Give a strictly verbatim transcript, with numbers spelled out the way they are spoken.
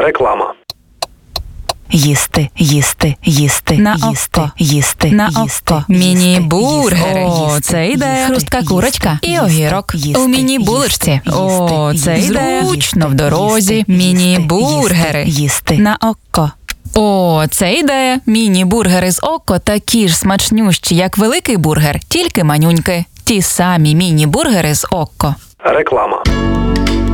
Реклама. Їсти, їсти, їсти, На їсти, око. їсти, На їсти, око. їсти, Міні-бургери. їсти, О, їсти, це ідея. їсти, Хрустка їсти, курочка і їсти, огірок. їсти, У міні-булочці. їсти, О, їсти, це їсти, зручно їсти, в дорозі. їсти, Міні-бургери. їсти, їсти. На око. О, це ідея. Міні-бургери з око такі ж смачнющі, як великий бургер, тільки манюньки. Ті самі міні-бургери з око. Реклама.